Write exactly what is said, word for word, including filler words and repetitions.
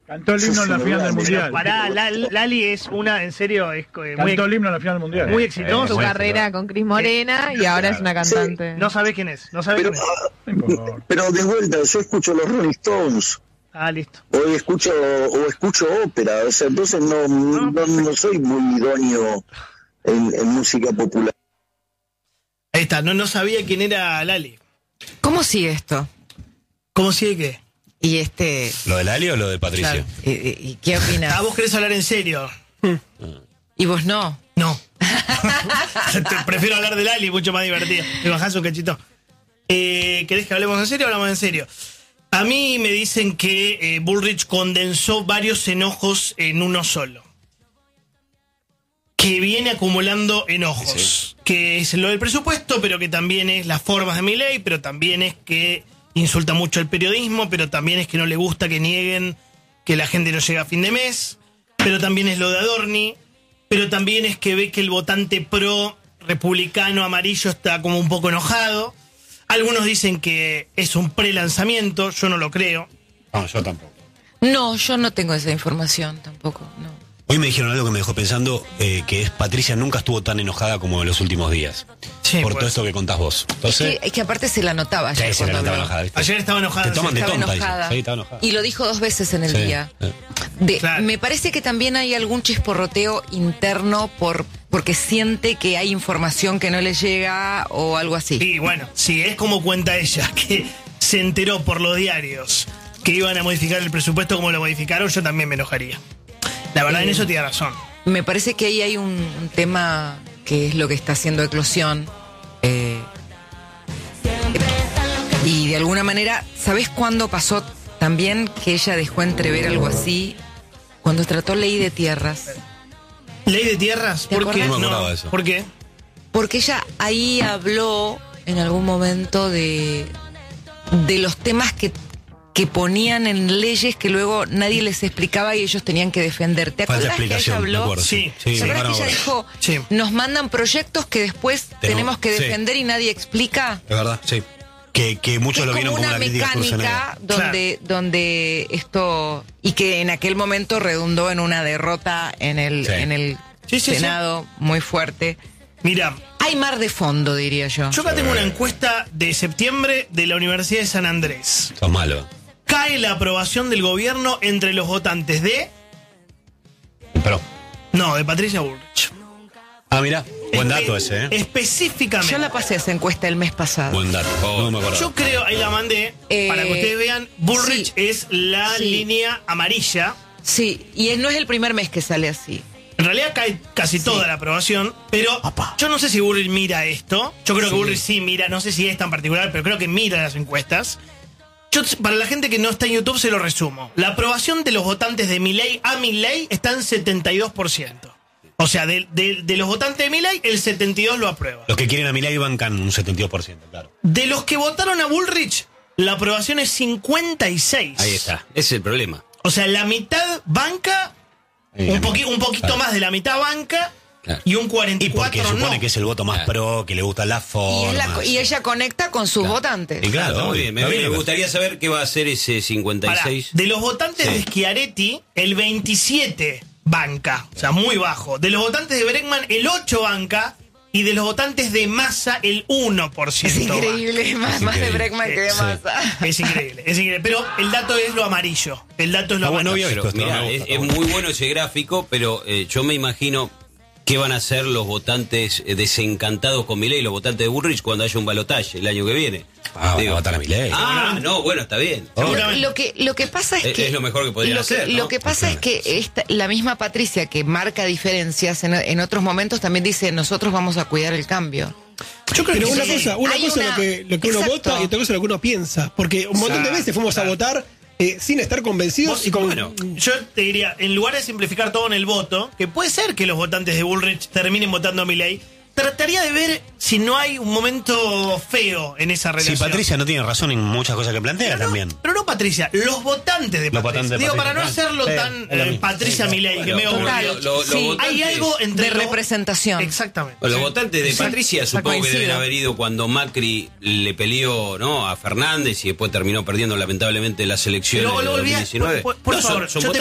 Cantó el himno en la final del Mundial. Pará, la, Lali es una, en serio, es eh, muy, Cantó el himno en la final del Mundial. muy exitosa. Su carrera con Cris Morena y ahora es una cantante. No sabés quién es, no sabés Pero, quién es. pero de vuelta, yo escucho los Rolling Stones. Ah, listo. O escucho, o escucho ópera, o sea, entonces no, no, no soy muy idóneo en, en música popular. Ahí está, no, no sabía quién era Lali. ¿Cómo sigue esto? ¿Cómo sigue qué? Y este... ¿Lo de Lali o lo de Patricia? Claro. ¿Y, y- y qué opinas? Ah, vos querés hablar en serio. ¿Y vos no? No. Te- Prefiero hablar de Lali, mucho más divertido. Me bajás un cachito. Eh, ¿Querés que hablemos en serio o hablamos en serio? A mí me dicen que eh, Bullrich condensó varios enojos en uno solo. Que viene acumulando enojos. Que es lo del presupuesto, pero que también es las formas de Milei, pero también es que insulta mucho el periodismo, pero también es que no le gusta que nieguen que la gente no llega a fin de mes, pero también es lo de Adorni, pero también es que ve que el votante pro republicano amarillo está como un poco enojado. Algunos dicen que es un pre-lanzamiento, yo no lo creo. No, yo tampoco. No, yo no tengo esa información tampoco, no. Hoy me dijeron algo que me dejó pensando, eh, que es Patricia nunca estuvo tan enojada como en los últimos días. Sí, por pues. todo esto que contás vos. Es Entonces, que, es que aparte se la notaba sí, ayer se la cuando notaba habló. enojada, ¿viste? Ayer estaba enojada. Te toman de Estaba tonta, enojada. dice. Sí, estaba enojada. Y lo dijo dos veces en el Sí, día. eh. De- Claro. Me parece que también hay algún chisporroteo interno por porque siente que hay información que no le llega o algo así. Y bueno, si es como cuenta ella, que se enteró por los diarios que iban a modificar el presupuesto como lo modificaron, yo también me enojaría. La verdad, en eso tiene razón. Me parece que ahí hay un, un tema que es lo que está haciendo eclosión. eh, y de alguna manera, ¿sabés cuándo pasó también que ella dejó entrever algo así? Cuando trató Ley de Tierras. ¿Ley de tierras? ¿Te ¿Por qué? acordás? No me acordaba de eso. ¿Por qué? Porque ella ahí habló en algún momento de, de los temas que, que ponían en leyes que luego nadie les explicaba y ellos tenían que defender. ¿Te Falta acuerdas que ella explicación, me habló? acuerdo. Sí, sí, ¿Te me acuerdas que acuerdo. ella dijo, Sí. nos mandan proyectos que después Tenemos- tenemos que sí. defender y nadie explica? Es verdad, sí. Que, que muchos Es lo vieron como como una una crítica mecánica cruzanera. donde, donde esto, y que en aquel momento redundó en una derrota en el, Sí. en el Sí, sí, sí. Senado muy fuerte. Mira, Hay mar de fondo, diría yo. yo acá tengo una encuesta de septiembre de la Universidad de San Andrés. Sos malo. Cae la aprobación del gobierno entre los votantes de... Pero, No, de Patricia Bullrich. ah, mirá, buen Espe- dato ese, ¿eh? Específicamente. Yo la pasé esa encuesta el mes pasado. Buen dato. No me acuerdo. Yo creo, ahí la mandé, Eh, para que ustedes vean, Bullrich sí. es la Sí. línea amarilla. Sí, y es- no es el primer mes que sale así. En realidad cae casi toda la aprobación, pero yo no sé si Bullrich mira esto. Yo creo que Bullrich sí mira, no sé si es tan particular, pero creo que mira las encuestas. Yo, para la gente que no está en YouTube, se lo resumo. La aprobación de los votantes de Milei a Milei está en setenta y dos por ciento. O sea, de, de- de los votantes de Milei, el setenta y dos por ciento lo aprueba. Los que quieren a Milei bancan un setenta y dos por ciento, claro. De los que votaron a Bullrich, la aprobación es cincuenta y seis. Ahí está, ese es el problema. O sea, la mitad banca, Ahí un, la poqui- mitad. un poquito Claro. más de la mitad banca, Claro. y un cuarenta y Y porque cuatro supone no. que es el voto más Claro. pro, que le gusta la Y, forma. es la- y ella conecta con sus votantes. Y claro, Está muy obvio, bien. Me, está me bien. gustaría saber qué va a hacer ese cincuenta y Pará, seis. de los votantes Sí. de Schiaretti, el veintisiete banca, o sea, muy bajo. De los votantes de Bregman, el ocho banca, y de los votantes de Massa, el uno por Es ciento banca. increíble, más, más de increíble. Bregman que de Sí. Massa. Es increíble, es increíble. Pero el dato es lo amarillo. El dato es lo Ah, bueno, amarillo. obvio. Pero, Esto está- mirá, me es, gusta, es está muy bueno ese gráfico, pero eh, yo me imagino qué van a hacer los votantes eh, desencantados con Milei, los votantes de Bullrich, cuando haya un balotaje el año que viene. Ah, van a votar a Milei. Ah, no, bueno, está bien. Lo, lo que, lo que pasa es Es- que. es lo mejor que podrían lo hacer, ¿no? Lo que pasa es que esta- la misma Patricia, que marca diferencias, en, en otros momentos también dice: nosotros vamos a cuidar el cambio. Yo creo Pero que una sí. cosa, una Hay cosa es una- lo que, lo que uno Exacto. vota y otra cosa es lo que uno piensa. Porque un montón de Exacto, veces fuimos a exacto. votar eh, sin estar convencidos Vos- y con. bueno, Yo te diría, en lugar de simplificar todo en el voto, que puede ser que los votantes de Bullrich terminen votando a Milei, trataría de ver si no hay un momento feo en esa Si relación. Patricia no tiene razón en muchas cosas que plantea Pero no, también. pero no Patricia, los votantes de Los Patricia. votantes de Digo, Patricia, para no claro. hacerlo Sí, tan es lo eh, mismo. Patricia Sí, Milei, que bueno, me total. lo- lo- los Sí. votantes- Hay algo entre De los- representación. Exactamente. Los Sí. votantes de Sí. Patricia Está supongo que deben coincido. haber ido cuando Macri le peleó, ¿no?, a Fernández y después terminó perdiendo lamentablemente las elecciones Pero lo de olvidás, dos mil diecinueve. por- por- por No, son- favor, son yo te